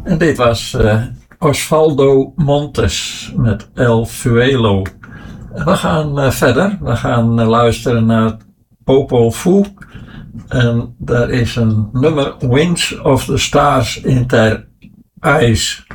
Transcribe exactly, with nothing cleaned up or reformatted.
En dit was uh, Osvaldo Montes met El Fuelo. We gaan uh, verder. We gaan uh, luisteren naar Popol Vuh. En daar is een nummer Winds of the Stars in Their Eyes.